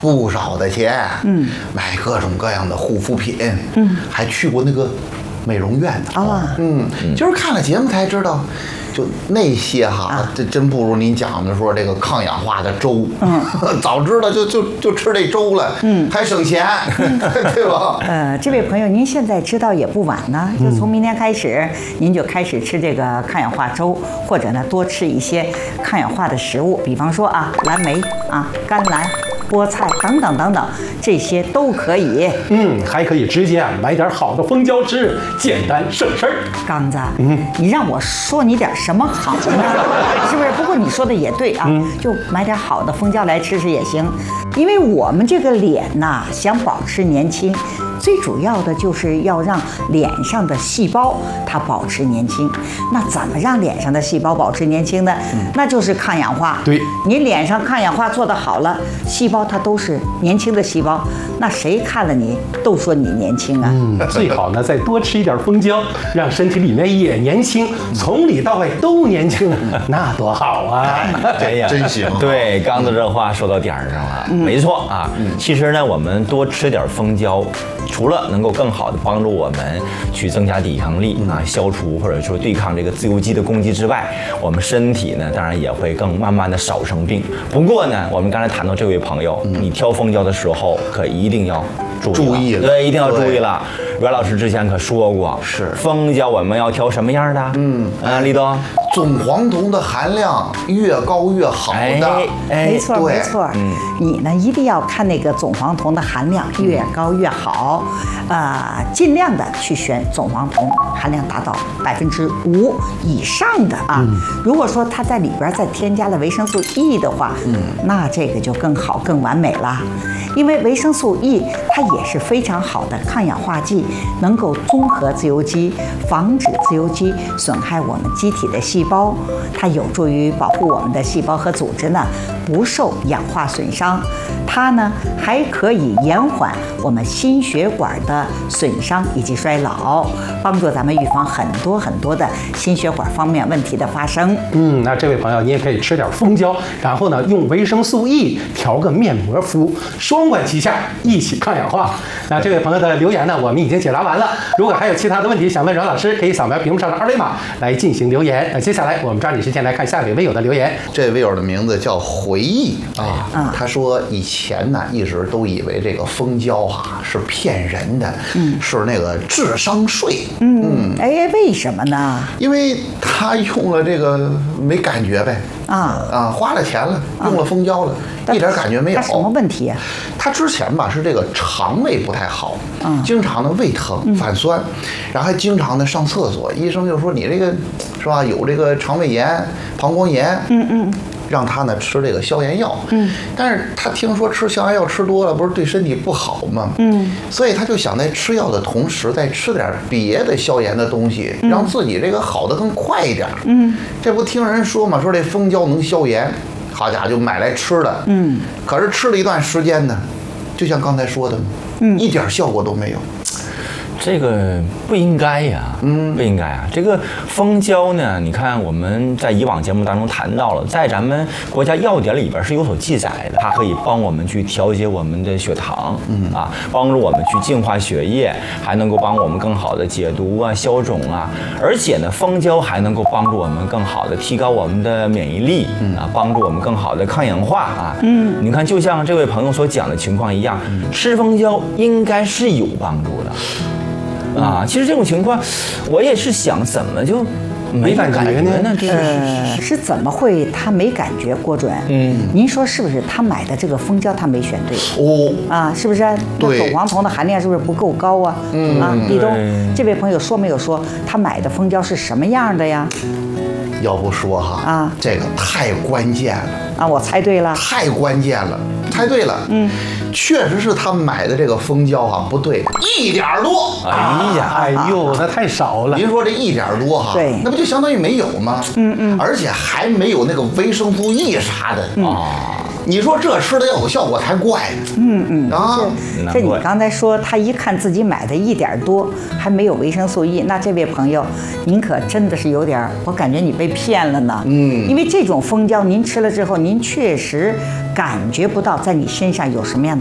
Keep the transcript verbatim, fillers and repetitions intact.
不少的钱，嗯，买各种各样的护肤品，嗯，还去过那个美容院呢。啊，嗯，就是看了节目才知道。就那些哈，这真不如您讲的说这个抗氧化的粥。嗯，早知道就就就吃这粥了，嗯，还省钱，对吧？ 呃，这位朋友，您现在知道也不晚呢，就从明天开始，您就开始吃这个抗氧化粥，或者呢多吃一些抗氧化的食物，比方说啊，蓝莓啊，甘蓝。菠菜等等等等，这些都可以。 嗯，还可以直接啊买点好的蜂胶吃，简单省事儿。 刚子，嗯，你让我说你点什么好呢？是不是？不过你说的也对啊，嗯、就买点好的蜂胶来吃吃也行。因为我们这个脸呐，想保持年轻，最主要的就是要让脸上的细胞它保持年轻。那怎么让脸上的细胞保持年轻呢？嗯、那就是抗氧化。 对， 你脸上抗氧化做得好了，细胞它都是年轻的细胞，那谁看了你都说你年轻啊。 嗯，最好呢再多吃一点蜂胶，让身体里面也年轻，从里到外都年轻，那多好啊！ 哎呀，真行。 对，刚子这话说到点儿上了，嗯、没错啊。嗯、其实呢，我们多吃点蜂胶。除了能够更好的帮助我们去增加抵抗力啊，消除或者说对抗这个自由基的攻击之外，我们身体呢当然也会更慢慢的少生病。不过呢，我们刚才谈到这位朋友，你挑蜂胶的时候可一定要注意注意了， 对，一定要注意了。阮老师之前可说过， 是蜂胶我们要挑什么样的？嗯啊，立冬， 总黄酮的含量越高越好的， 哎，没错没错。嗯，你呢一定要看那个总黄酮的含量越高越好，呃，尽量的去选总黄酮含量达到百分之五以上的啊。嗯、如果说它在里边再添加了维生素 E 的话，嗯，那这个就更好更完美了。因为维生素 E 它也是非常好的抗氧化剂，能够综合自由基，防止自由基损害我们机体的细胞，它有助于保护我们的细胞和组织呢不受氧化损伤。它呢还可以延缓我们心血管的损伤以及衰老，帮助咱们预防很多很多的心血管方面问题的发生。 嗯，那这位朋友你也可以吃点蜂胶，然后呢用维生素 E 调个面膜敷，双管齐下，一起抗氧化。那这位朋友的留言呢，我们已经解答完了。如果还有其他的问题想问阮老师，可以扫描屏幕上的二维码来进行留言。那接下来我们抓紧时间来看下一位微友的留言。 这位微友的名字叫回忆啊，嗯、他说以前呢一直都以为这个蜂胶啊是骗人的，嗯、是那个智商税。 嗯，嗯哎，为什么呢？ 因为他用了这个没感觉呗。啊啊，花了钱了，用了蜂胶了，啊、一点感觉没有。 他什么问题啊？ 他之前吧是这个肠胃不太好，嗯，经常的胃疼、反酸，嗯、然后还经常的上厕所。医生就说你这个是吧，有这个肠胃炎、膀胱炎，嗯嗯，让他呢吃这个消炎药，嗯，但是他听说吃消炎药吃多了不是对身体不好吗？嗯，所以他就想在吃药的同时再吃点别的消炎的东西，嗯、让自己这个好的更快一点。嗯，这不听人说嘛，说这蜂胶能消炎。好家伙，就买来吃了，嗯，可是吃了一段时间呢，就像刚才说的，嗯，一点效果都没有。 这个不应该呀，嗯，不应该啊。这个蜂胶呢，你看我们在以往节目当中谈到了，在咱们国家药典里边是有所记载的，它可以帮我们去调节我们的血糖，嗯啊，帮助我们去净化血液，还能够帮我们更好的解毒啊、消肿啊。而且呢，蜂胶还能够帮助我们更好的提高我们的免疫力，嗯啊，帮助我们更好的抗氧化啊。嗯，你看，就像这位朋友所讲的情况一样，吃蜂胶应该是有帮助的。啊，其实这种情况，我也是想，怎么就没感觉呢？这呃，是怎么会他没感觉？郭准，嗯，您说是不是？他买的这个蜂胶他没选对哦，啊，是不是？ 对， 总黄酮的含量是不是不够高啊？嗯啊，立冬，这位朋友说没有说他买的蜂胶是什么样的呀？ 要不说哈啊，这个太关键了啊！我猜对了， 太关键了，猜对了，嗯。确实是他买的这个蜂胶啊，不对，一点多。 哎呀，哎呦，那太少了。 您说这一点多哈， 对， 那不就相当于没有吗？嗯嗯，而且还没有那个维生素 E 啥的啊。 你说这吃的要有效果才怪呢。嗯嗯啊， 这这你刚才说他一看自己买的一点多，还没有维生素 E， 那这位朋友，您可真的是有点，我感觉你被骗了呢。嗯，因为这种蜂胶您吃了之后，您确实感觉不到在你身上有什么样的。